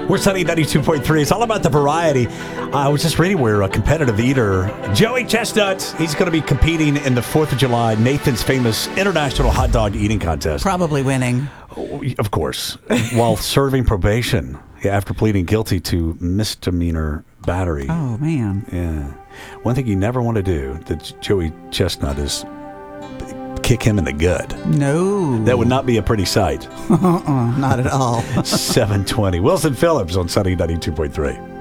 We're Sunny 92.3. It's all about the variety. I was just reading where a competitive eater, Joey Chestnut, he's going to be competing in the 4th of July, Nathan's famous International Hot Dog Eating Contest. Probably winning. Of course. While serving probation after pleading guilty to misdemeanor battery. Oh, man. Yeah. One thing you never want to do, that Joey Chestnut, is kick him in the gut. No. That would not be a pretty sight. Not at all. 720. Wilson Phillips on Sunny 92.3.